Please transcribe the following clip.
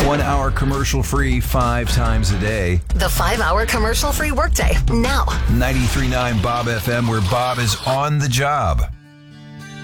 1 hour commercial free 5 times a day. The 5-hour commercial free workday now. 93.9 Bob FM, where Bob is on the job.